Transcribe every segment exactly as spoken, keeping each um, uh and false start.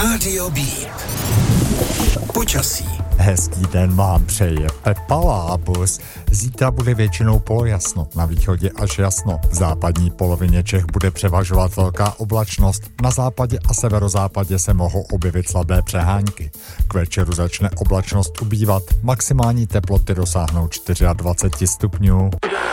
Rádio B. Počasí. Hezký den vám přeje Pepa Lábus. Zítra bude většinou polojasno, na východě až jasno. V západní polovině Čech bude převažovat velká oblačnost. Na západě a severozápadě se mohou objevit slabé přehánky. K večeru začne oblačnost ubývat. Maximální teploty dosáhnou dvacet čtyři stupňů.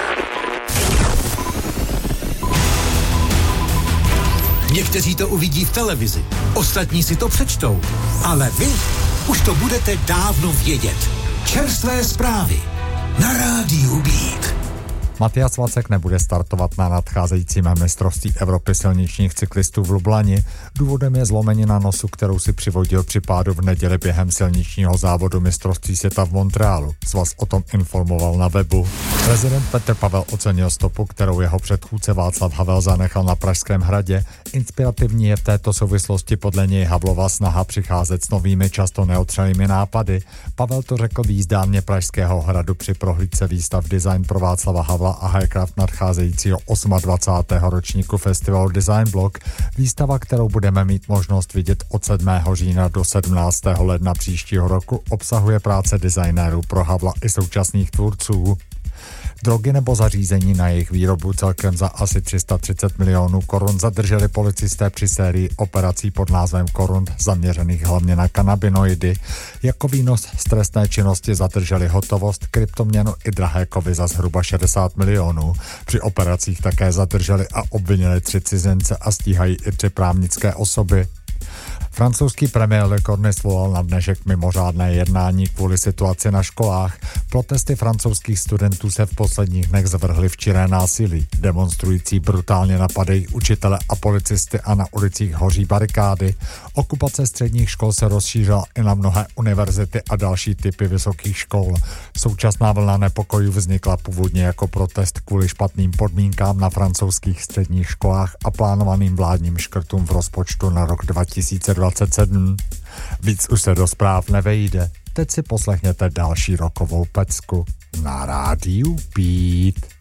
Někteří to uvidí v televizi, ostatní si to přečtou, ale vy už to budete dávno vědět. Čerstvé zprávy na Rádiu Beat. Matyáš Vacek nebude startovat na nadcházejícím mistrovství Evropy silničních cyklistů v Lublani. Důvodem je zlomenina nosu, kterou si přivodil při pádu v neděli během silničního závodu mistrovství světa v Montrealu. Svaz o tom informoval na webu. Prezident Petr Pavel ocenil stopu, kterou jeho předchůdce Václav Havel zanechal na Pražském hradě. Inspirativní je v této souvislosti podle něj Havlova snaha přicházet s novými, často neotřelými nápady. Pavel to řekl v jízdárně Pražského hradu při prohlídce výstav Design pro Václava Havla a Highcraft nadcházejícího dvacátého osmého ročníku festivalu Design Block. Výstava, kterou budeme mít možnost vidět od sedmého října do sedmnáctého ledna příštího roku, obsahuje práce designérů pro Havla i současných tvůrců. Drogy nebo zařízení na jejich výrobu celkem za asi tři sta třicet milionů korun zadrželi policisté při sérii operací pod názvem Korun, zaměřených hlavně na kanabinoidy. Jako výnos z trestné činnosti zadrželi hotovost, kryptoměnu i drahé kovy za zhruba šedesát milionů. Při operacích také zadrželi a obvinili tři cizince a stíhají i tři právnické osoby. Francouzský premiér Le Cornu svolal na dnešek mimořádné jednání kvůli situaci na školách. Protesty francouzských studentů se v posledních dnech zvrhly v čiré násilí. Demonstrující brutálně napadají učitele a policisty a na ulicích hoří barikády. Okupace středních škol se rozšířila i na mnohé univerzity a další typy vysokých škol. Současná vlna nepokojů vznikla původně jako protest kvůli špatným podmínkám na francouzských středních školách a plánovaným vládním škrtům v rozpočtu na rok dva tisíce dvacet sedm. Víc už se do zpráv nevejde. Teď si poslechněte další rokovou pecku na Rádiu Beat.